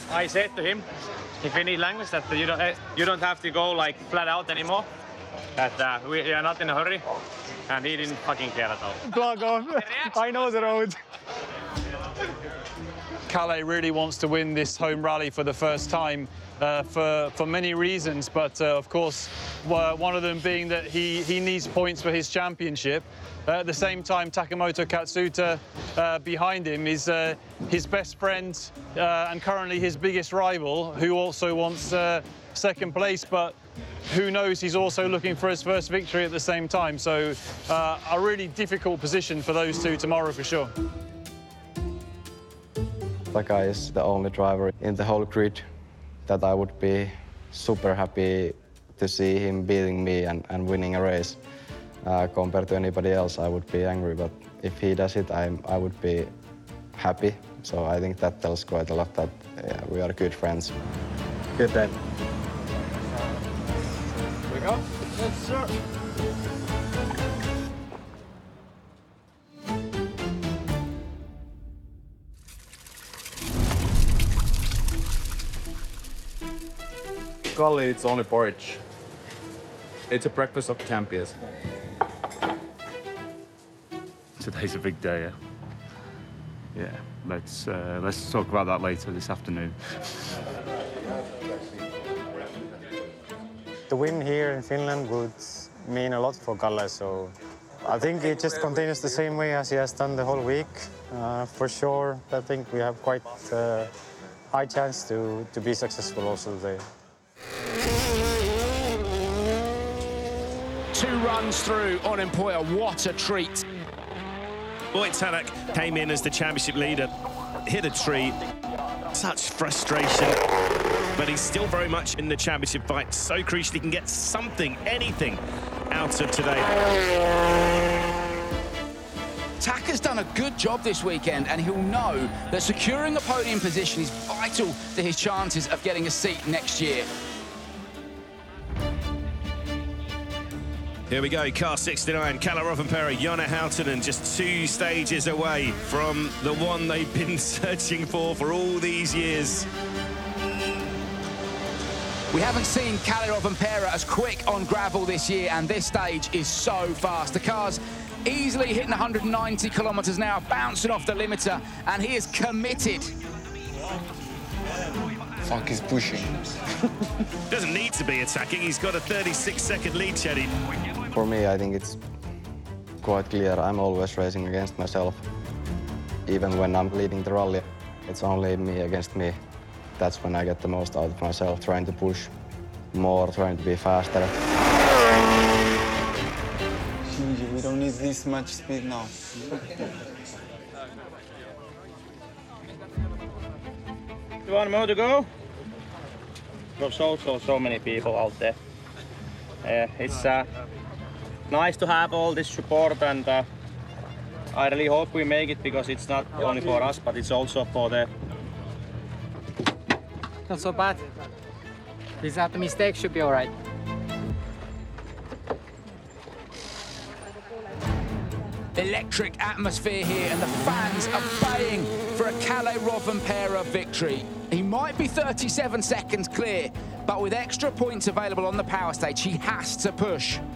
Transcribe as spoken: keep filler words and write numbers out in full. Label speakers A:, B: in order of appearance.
A: I said to him, if any language, that you don't, you don't have to go like flat out anymore. That uh, we are not in a hurry. And he didn't fucking care at all.
B: Plug off. I know the road. Kalle really wants to win this home rally for the first time uh, for, for many reasons, but uh, of course, uh, one of them being that he, he needs points for his championship. Uh, at the same time, Takamoto Katsuta uh, behind him is uh, his best friend uh, and currently his biggest rival, who also wants uh, second place, but who knows, he's also looking for his first victory at the same time. So uh, a really difficult position for those two tomorrow for sure.
C: Taka is the only driver in the whole grid that I would be super happy to see him beating me and, and winning a race. Uh, compared to anybody else, I would be angry, but if he does it, I'm, I would be happy. So I think that tells quite a lot that yeah, we are good friends. Good day.
B: Here we go. Yes, sir.
D: Kalle, it's only porridge. It's a breakfast of champions.
E: Today's a big day, yeah? Yeah, let's, uh, let's talk about that later this afternoon.
F: The win here in Finland would mean a lot for Kalle, so I think he just continues the same way as he has done the whole week. Uh, for sure, I think we have quite a high chance to, to be successful also today.
G: Two runs through on Empoya, what a treat.
H: Boyd Tanak came in as the championship leader, hit a tree. Such frustration, but he's still very much in the championship fight. So crucial he can get something, anything out of today.
G: Taka's done a good job this weekend, and he'll know that securing a podium position is vital to his chances of getting a seat next year.
H: Here we go, car sixty-nine, Kalle Rovanperä, Jonna Hautanen, just two stages away from the one they've been searching for for all these years.
G: We haven't seen Kalle Rovanperä as quick on gravel this year, and this stage is so fast. The car's easily hitting one hundred ninety kilometres an hour, bouncing off the limiter, and he is committed.
I: Fuck is pushing.
H: Doesn't need to be attacking, he's got a thirty-six second lead, Chedi.
C: For me, I think it's quite clear. I'm always racing against myself. Even when I'm leading the rally, it's only me against me. That's when I get the most out of myself, trying to push more, trying to be faster.
I: Shinji, we don't need this much speed now.
A: One more to go. There's so, so, so many people out there. Uh, it's uh, nice to have all this support, and uh, I really hope we make it, because it's not only for us, but it's also for the...
J: Not so bad. Without the mistake, should be all right.
G: Electric atmosphere here, and the fans are baying for a Kalle Rovanperä victory. He might be thirty-seven seconds clear, but with extra points available on the power stage, he has to push.